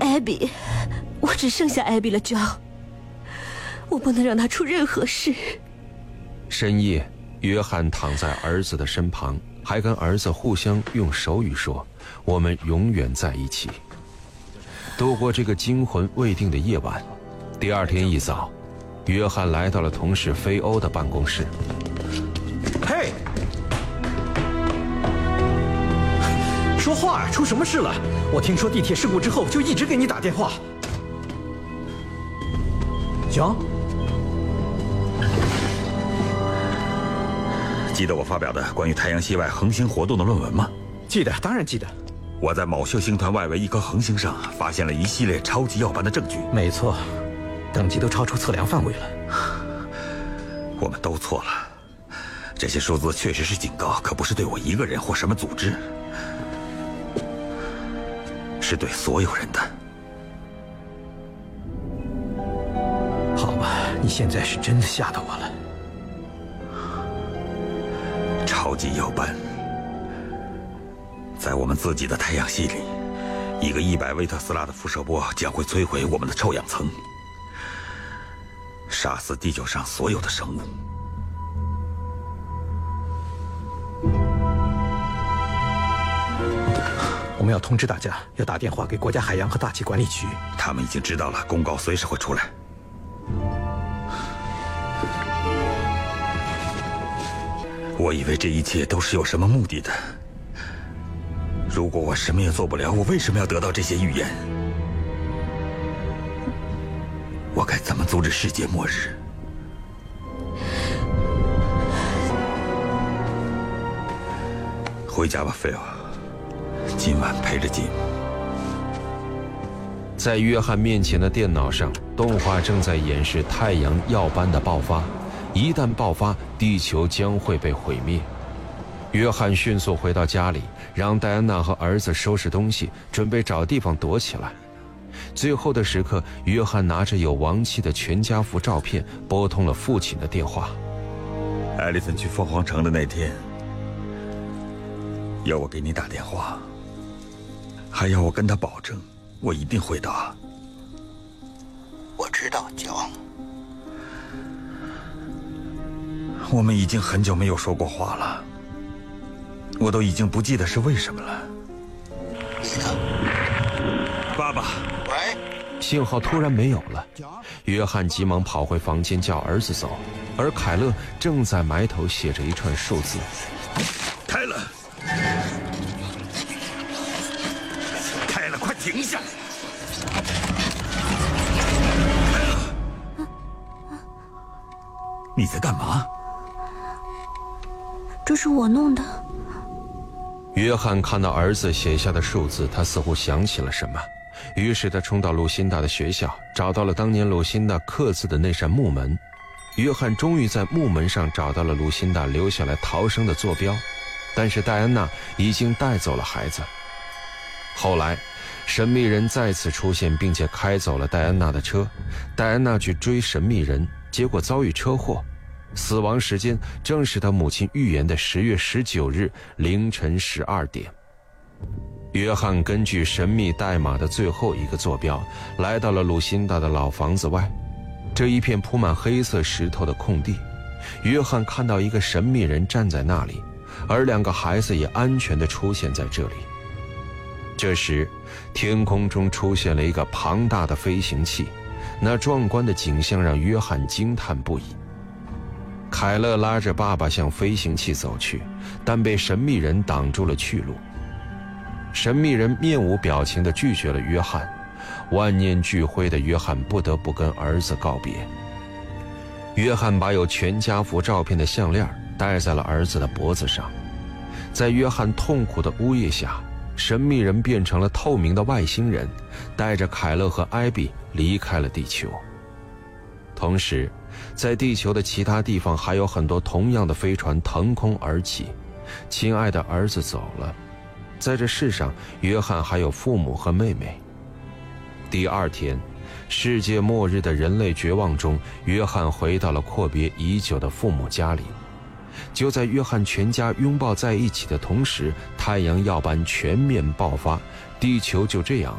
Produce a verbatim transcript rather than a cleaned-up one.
艾比，我只剩下艾比了，John，我不能让他出任何事。 深夜，约翰躺在儿子的身旁，还跟儿子互相用手语说：“我们永远在一起。”度过这个惊魂未定的夜晚，第二天一早，约翰来到了同事菲欧的办公室。 嘿，说话呀！出什么事了？我听说地铁事故之后就一直给你打电话。行。 记得我发表的关于太阳系外恒星活动的论文吗？ 记得，当然记得。 我在某秀星团外围一颗恒星上发现了一系列超级耀斑的证据。 没错，等级都超出测量范围了。 我们都错了，这些数字确实是警告，可不是对我一个人或什么组织，是对所有人的。 好吧，你现在是真的吓到我了。 超级耀斑，在我们自己的太阳系里，一个一百微特斯拉的辐射波将会摧毁我们的臭氧层，杀死地球上所有的生物。 我们要通知大家，要打电话给国家海洋和大气管理局。 他们已经知道了，公告随时会出来。我以为这一切都是有什么目的的。如果我什么也做不了，我为什么要得到这些预言？我该怎么阻止世界末日？回家吧，菲尔。今晚陪着吉姆。 在约翰面前的电脑上，动画正在演示太阳耀斑的爆发。一旦爆发，地球将会被毁灭。约翰迅速回到家里，让戴安娜和儿子收拾东西，准备找地方躲起来。最后的时刻，约翰拿着有亡妻的全家福照片，拨通了父亲的电话。 艾丽森去凤凰城的那天，要我给你打电话，还要我跟他保证，我一定会到。 我知道，乔。 我们已经很久没有说过话了，我都已经不记得是为什么了。 你呢？ 爸爸。 喂。 信号突然没有了，约翰急忙跑回房间叫儿子走，而凯勒正在埋头写着一串数字。 开了，开了，快停下！开了，你在干嘛？ 这是我弄的。 约翰看到儿子写下的数字，他似乎想起了什么，于是他冲到露辛达的学校，找到了当年露辛达刻字的那扇木门。约翰终于在木门上找到了露辛达留下来逃生的坐标，但是戴安娜已经带走了孩子。后来神秘人再次出现，并且开走了戴安娜的车。戴安娜去追神秘人，结果遭遇车祸，死亡时间正是他母亲预言的十月十九日凌晨十二点。约翰根据神秘代码的最后一个坐标，来到了鲁辛达的老房子外。这一片铺满黑色石头的空地，约翰看到一个神秘人站在那里，而两个孩子也安全地出现在这里。这时，天空中出现了一个庞大的飞行器，那壮观的景象让约翰惊叹不已。凯勒拉着爸爸向飞行器走去，但被神秘人挡住了去路。神秘人面无表情地拒绝了约翰，万念俱灰的约翰不得不跟儿子告别。约翰把有全家福照片的项链戴在了儿子的脖子上。在约翰痛苦的呜咽下，神秘人变成了透明的外星人，带着凯勒和艾比离开了地球。同时，在地球的其他地方还有很多同样的飞船腾空而起。亲爱的儿子走了，在这世上，约翰还有父母和妹妹。第二天，世界末日的人类绝望中，约翰回到了阔别已久的父母家里。就在约翰全家拥抱在一起的同时，太阳耀斑全面爆发，地球就这样